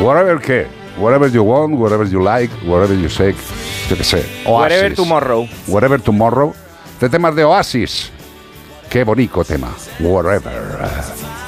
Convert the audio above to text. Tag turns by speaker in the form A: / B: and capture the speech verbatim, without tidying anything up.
A: Whatever qué. Whatever you want, whatever you like, whatever you say. Yo qué sé. Oasis.
B: Whatever tomorrow.
A: Whatever tomorrow. Este tema es de Oasis. Qué bonito tema. Whatever.